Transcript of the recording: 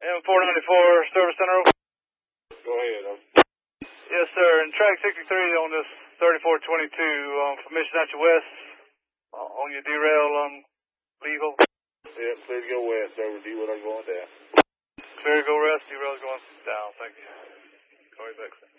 M494 Service Center. Go ahead. Yes, sir. And track 63 on this 3422, permission out your west, on your derail, legal. Yeah, please go west, sir. Derail going down. Clear to go west, derail going down. Thank you. Call you back, sir.